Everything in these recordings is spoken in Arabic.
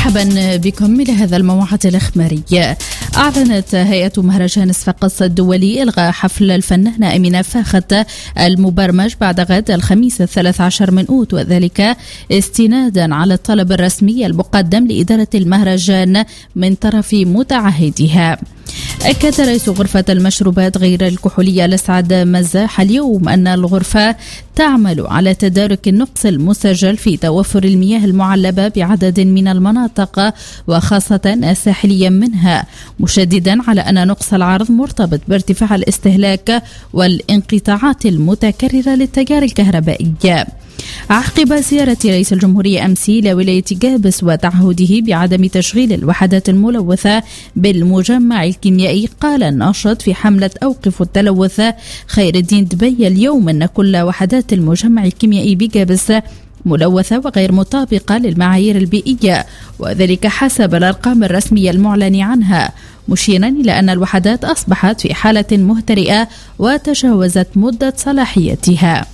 مرحبا بكم إلى هذا الموعد الإخباري. أعلنت هيئة مهرجان صفاقس الدولي إلغاء حفل الفنانة أمينة فاخت المبرمج بعد غد الخميس 13 من أوت، وذلك استنادا على الطلب الرسمي المقدم لإدارة المهرجان من طرف متعهدها. أكد رئيس غرفة المشروبات غير الكحولية لسعد مزاح اليوم أن الغرفة تعمل على تدارك النقص المسجل في توفر المياه المعلبة بعدد من المناطق وخاصة الساحلية منها، مشددا على أن نقص العرض مرتبط بارتفاع الاستهلاك والانقطاعات المتكررة للتيار الكهربائي. عقب زيارة رئيس الجمهورية أمس إلى ولاية جابس وتعهده بعدم تشغيل الوحدات الملوثة بالمجمع الكيميائي، قال الناشط في حملة أوقف التلوث خير الدين دبي اليوم أن كل وحدات المجمع الكيميائي بجابس ملوثة وغير مطابقة للمعايير البيئية، وذلك حسب الأرقام الرسمية المعلن عنها، مشيرا إلى أن الوحدات أصبحت في حالة مهترئة وتجاوزت مدة صلاحيتها.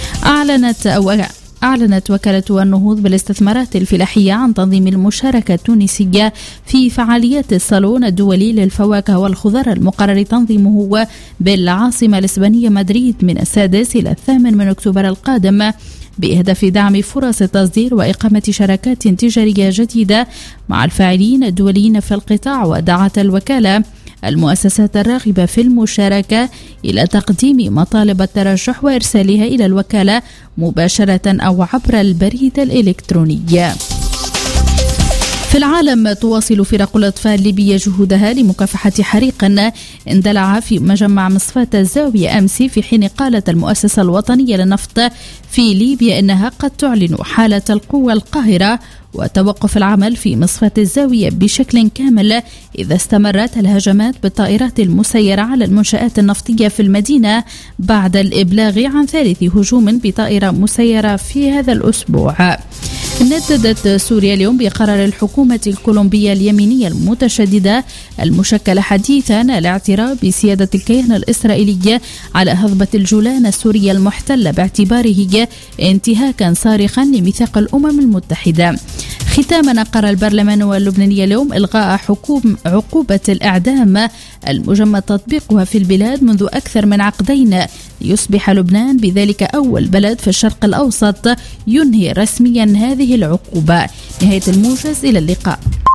أعلنت وكالة النهوض بالاستثمارات الفلاحية عن تنظيم المشاركة التونسية في فعاليات الصالون الدولي للفواكه والخضار المقرر تنظيمه بالعاصمة الإسبانية مدريد من 6 إلى 8 من أكتوبر القادم، بهدف دعم فرص التصدير وإقامة شراكات تجارية جديدة مع الفاعلين الدوليين في القطاع. ودعت الوكالة المؤسسات الراغبة في المشاركة إلى تقديم مطالب الترشح وإرسالها إلى الوكالة مباشرة أو عبر البريد الإلكتروني. في العالم، تواصل فرق الأطفاء الليبية جهودها لمكافحة حريق اندلع في مجمع مصفاة الزاوية أمس، في حين قالت المؤسسة الوطنية للنفط في ليبيا أنها قد تعلن حالة القوة القاهرة وتوقف العمل في مصفاة الزاوية بشكل كامل إذا استمرت الهجمات بالطائرات المسيرة على المنشآت النفطية في المدينة بعد الإبلاغ عن ثالث هجوم بطائرة مسيرة في هذا الأسبوع. نددت سوريا اليوم بقرار الحكومة الكولومبية اليمينية المتشددة المشكلة حديثا الاعتراف بسيادة الكيان الإسرائيلي على هضبة الجولان السورية المحتلة باعتباره انتهاكا صارخا لميثاق الأمم المتحدة. ختاما، قرر البرلمان اللبناني اليوم إلغاء عقوبة الإعدام المجمد تطبيقها في البلاد منذ أكثر من عقدين، ليصبح لبنان بذلك أول بلد في الشرق الأوسط ينهي رسميا هذه العقوبة. نهاية الموجز، إلى اللقاء.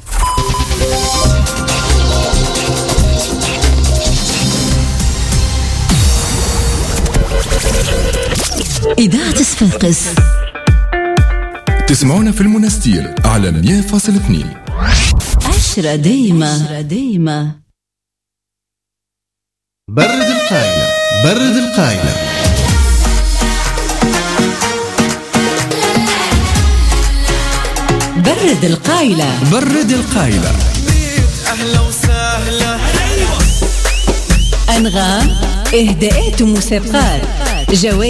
إذاعة صفاقس تسمعونا في المنستير على 100.2. 10 دايما. برد القايلة. برد القايلة. برد القايلة. برد القايلة. أهلا وسهلا. أنغام، إهداءات ومسابقات،